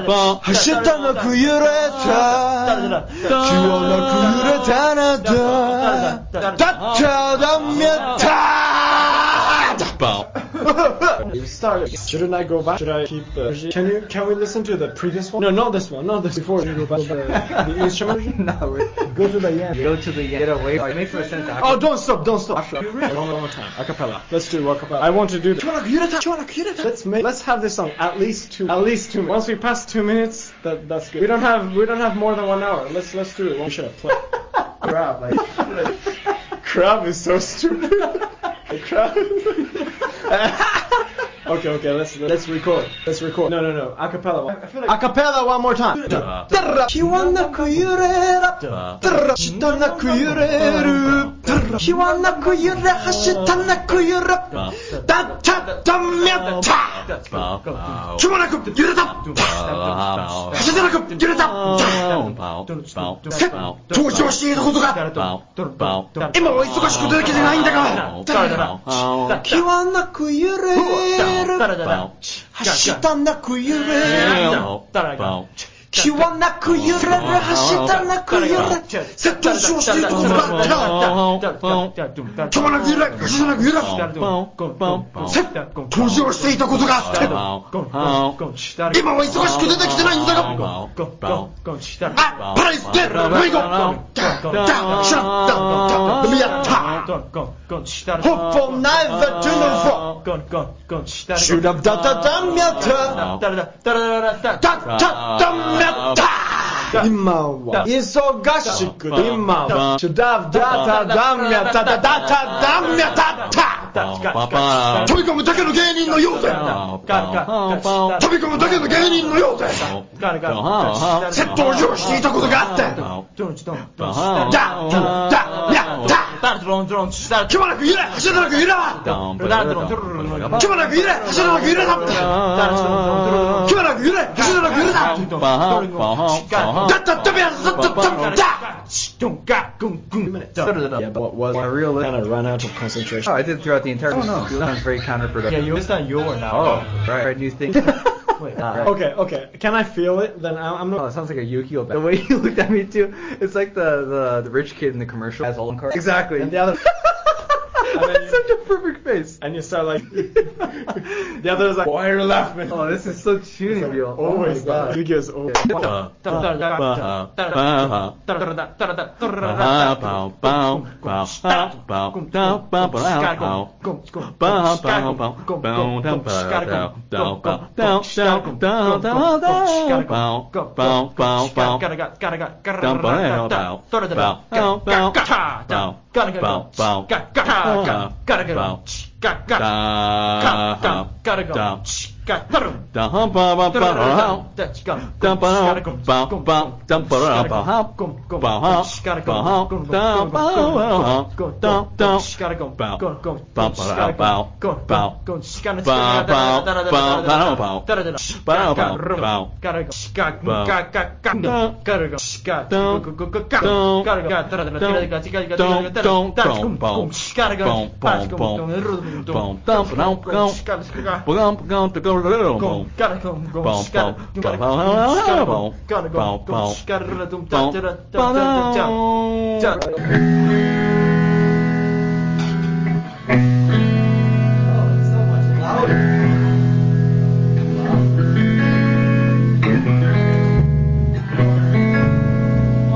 走ったなく揺れた気はなく揺れたなだだっただめたYou started. Shouldn't I go back? Should I keep the... Can we listen to the previous one? No, not this one. Not this. Before you go back to the instrument. No, go to the end. Go to the end. Get away. It makes no sense. Oh, don't stop. One more time. Acapella. Let's do acapella. I want to do. Let's have this song at least two. Once we pass 2 minutes, that's good. We don't have more than 1 hour. Let's do it. We should have played. Crab. Crab is so stupid. Crab. Okay, let's record. No. Acapella. Acapella one more time. 気はなく揺れる。したなく揺れる。気はなく揺れ、したなく揺れ。だっただめた。気はなく揺れた。したなく揺れた。登場していたことが。今は忙しくてできてないんだが。気はなく揺れる。走ったなく揺れる気はなく揺れる走ったなく揺れセット上していたことがあった気はなく揺れ走ったなく揺れ登場していたことがあって今は忙しくてできてないんだがパライステルウェイゴシャッダウンやったHope for neither to no for Should have da da da da da da 今は忙しく今は Should have da da da da da da da 飛び込むだけの芸人のようで飛び込むだけの芸人のようでセットを用意していたことがあって気はなく揺れ走らなく揺れ気はなく揺れ走らなく揺れだ気はなく揺れ走らなく揺れだだっためやだYeah, but was I really kind of run out of concentration? Oh, I did throughout the entire. Oh no, sounds very counterproductive. Yeah, it's not your now. Oh, right, new thing. Wait, Okay. Can I feel it? Then I'm not. Oh, it sounds like a Yukio. The way you looked at me too, it's like the rich kid in the commercial has all the cards. Exactly. And the other. That's such a perfect face. And you start like. The other is like, why are you laughing? Oh, this is so tuning, yo. Oh my god. Yu-Gi-Oh's over. Gotta go. Gotta go.